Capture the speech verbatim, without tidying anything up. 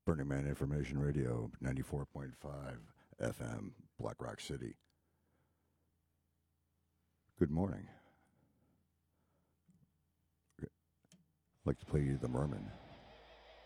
Burning Man Information Radio, ninety-four point five F M, Black Rock City. Good morning. I'd like to play you The Merman.